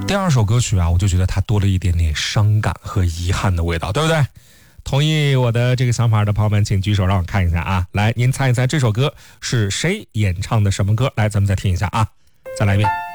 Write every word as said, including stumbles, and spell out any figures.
第二首歌曲啊，我就觉得它多了一点点伤感和遗憾的味道，对不对？同意我的这个想法的朋友们，请举手让我看一下啊。来，您猜一猜这首歌是谁演唱的什么歌？来，咱们再听一下啊，再来一遍。